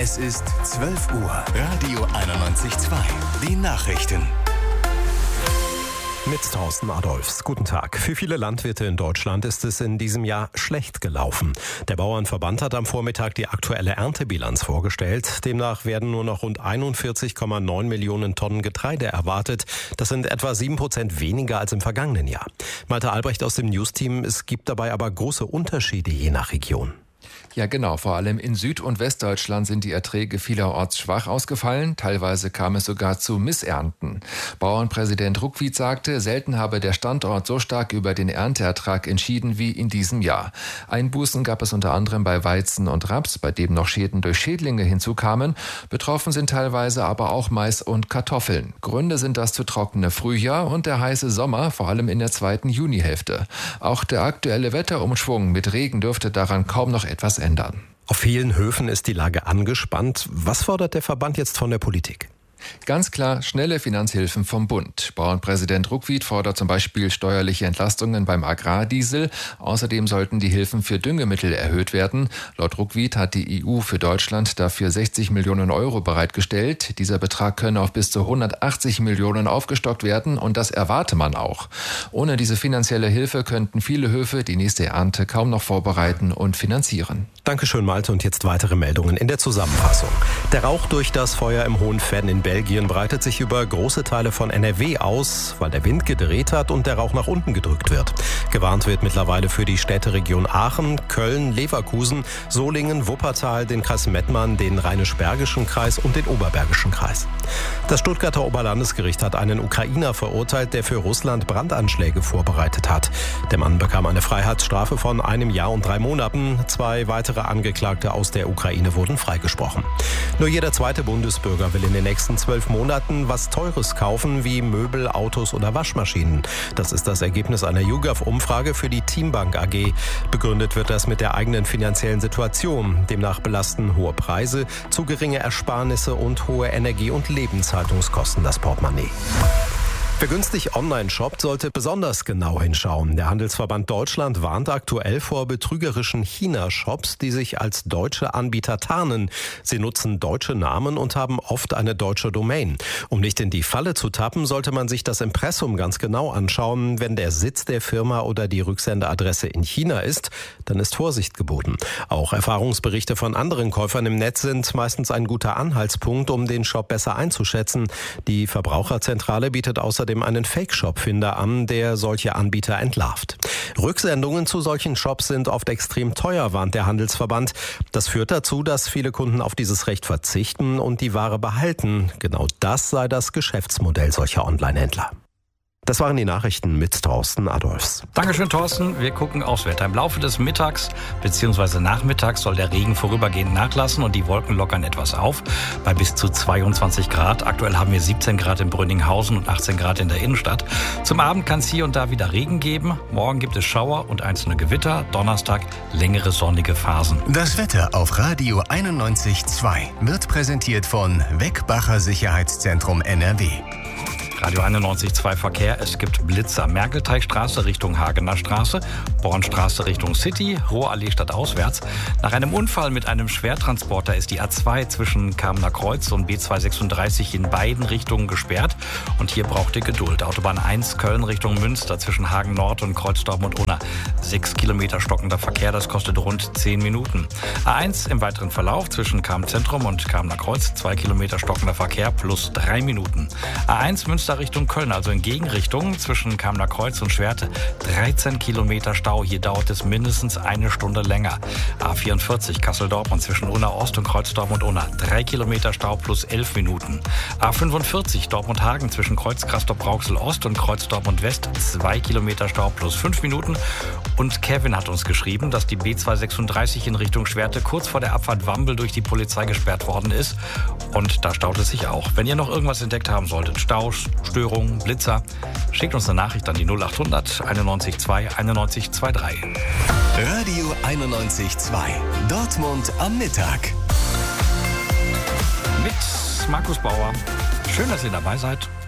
Es ist 12 Uhr. Radio 91.2. Die Nachrichten. Mit Thorsten Adolfs. Guten Tag. Für viele Landwirte in Deutschland ist es in diesem Jahr schlecht gelaufen. Der Bauernverband hat am Vormittag die aktuelle Erntebilanz vorgestellt. Demnach werden nur noch rund 41,9 Millionen Tonnen Getreide erwartet. Das sind etwa 7% weniger als im vergangenen Jahr. Malte Albrecht aus dem News-Team. Es gibt dabei aber große Unterschiede je nach Region. Ja, genau. Vor allem in Süd- und Westdeutschland sind die Erträge vielerorts schwach ausgefallen. Teilweise kam es sogar zu Missernten. Bauernpräsident Ruckwied sagte, selten habe der Standort so stark über den Ernteertrag entschieden wie in diesem Jahr. Einbußen gab es unter anderem bei Weizen und Raps, bei dem noch Schäden durch Schädlinge hinzukamen. Betroffen sind teilweise aber auch Mais und Kartoffeln. Gründe sind das zu trockene Frühjahr und der heiße Sommer, vor allem in der zweiten Junihälfte. Auch der aktuelle Wetterumschwung mit Regen dürfte daran kaum noch etwas ändern. Auf vielen Höfen ist die Lage angespannt. Was fordert der Verband jetzt von der Politik? Ganz klar schnelle Finanzhilfen vom Bund. Bauernpräsident Ruckwied fordert zum Beispiel steuerliche Entlastungen beim Agrardiesel. Außerdem sollten die Hilfen für Düngemittel erhöht werden. Laut Ruckwied hat die EU für Deutschland dafür 60 Millionen Euro bereitgestellt. Dieser Betrag könne auf bis zu 180 Millionen aufgestockt werden und das erwarte man auch. Ohne diese finanzielle Hilfe könnten viele Höfe die nächste Ernte kaum noch vorbereiten und finanzieren. Dankeschön, Malte. Und jetzt weitere Meldungen in der Zusammenfassung. Der Rauch durch das Feuer im Hohenfenn in Belgien breitet sich über große Teile von NRW aus, weil der Wind gedreht hat und der Rauch nach unten gedrückt wird. Gewarnt wird mittlerweile für die Städteregion Aachen, Köln, Leverkusen, Solingen, Wuppertal, den Kreis Mettmann, den Rheinisch-Bergischen Kreis und den Oberbergischen Kreis. Das Stuttgarter Oberlandesgericht hat einen Ukrainer verurteilt, der für Russland Brandanschläge vorbereitet hat. Der Mann bekam eine Freiheitsstrafe von 1 Jahr und 3 Monaten. 2 weitere Angeklagte aus der Ukraine wurden freigesprochen. Nur jeder zweite Bundesbürger will in den nächsten 12 Monaten was Teures kaufen, wie Möbel, Autos oder Waschmaschinen. Das ist das Ergebnis einer YouGov-Umfrage für die Teambank AG. Begründet wird das mit der eigenen finanziellen Situation. Demnach belasten hohe Preise, zu geringe Ersparnisse und hohe Energie- und Lebenshaltungskosten das Portemonnaie. Wer günstig online shoppt, sollte besonders genau hinschauen. Der Handelsverband Deutschland warnt aktuell vor betrügerischen China-Shops, die sich als deutsche Anbieter tarnen. Sie nutzen deutsche Namen und haben oft eine deutsche Domain. Um nicht in die Falle zu tappen, sollte man sich das Impressum ganz genau anschauen. Wenn der Sitz der Firma oder die Rücksendeadresse in China ist, dann ist Vorsicht geboten. Auch Erfahrungsberichte von anderen Käufern im Netz sind meistens ein guter Anhaltspunkt, um den Shop besser einzuschätzen. Die Verbraucherzentrale bietet außerdem einen Fake-Shop-Finder an, der solche Anbieter entlarvt. Rücksendungen zu solchen Shops sind oft extrem teuer, warnt der Handelsverband. Das führt dazu, dass viele Kunden auf dieses Recht verzichten und die Ware behalten. Genau das sei das Geschäftsmodell solcher Online-Händler. Das waren die Nachrichten mit Thorsten Adolfs. Dankeschön, Thorsten. Wir gucken aufs Wetter. Im Laufe des Mittags bzw. Nachmittags soll der Regen vorübergehend nachlassen und die Wolken lockern etwas auf bei bis zu 22 Grad. Aktuell haben wir 17 Grad in Brünninghausen und 18 Grad in der Innenstadt. Zum Abend kann es hier und da wieder Regen geben. Morgen gibt es Schauer und einzelne Gewitter. Donnerstag längere sonnige Phasen. Das Wetter auf Radio 91.2 wird präsentiert von Weckbacher Sicherheitszentrum NRW. Radio 91.2 Verkehr. Es gibt Blitzer. Merkelteigstraße Richtung Hagener Straße, Bornstraße Richtung City, Rohrallee stadtauswärts. Nach einem Unfall mit einem Schwertransporter ist die A2 zwischen Kamener Kreuz und B236 in beiden Richtungen gesperrt. Und hier braucht ihr Geduld. Autobahn 1 Köln Richtung Münster zwischen Hagen Nord und Kreuzdorf und Unna. 6 Kilometer stockender Verkehr, das kostet rund 10 Minuten. A1 im weiteren Verlauf zwischen Kamen Zentrum und Kamener Kreuz. 2 Kilometer stockender Verkehr plus 3 Minuten. A1 Münster Richtung Köln, also in Gegenrichtung zwischen Kamener Kreuz und Schwerte. 13 Kilometer Stau, hier dauert es mindestens 1 Stunde länger. A44 Kassel-Dortmund zwischen Unna Ost und Kreuzdorf und Unna. 3 Kilometer Stau plus 11 Minuten. A45 Dortmund-Hagen zwischen Kreuz-Castor-Brauxel Ost und Kreuz-Dortmund West. 2 Kilometer Stau plus 5 Minuten. Und Kevin hat uns geschrieben, dass die B236 in Richtung Schwerte kurz vor der Abfahrt Wambel durch die Polizei gesperrt worden ist. Und da staut es sich auch. Wenn ihr noch irgendwas entdeckt haben solltet, Staus, Störungen, Blitzer, schickt uns eine Nachricht an die 0800 91 2 91 23. Radio 91.2. Dortmund am Mittag. Mit Markus Bauer. Schön, dass ihr dabei seid.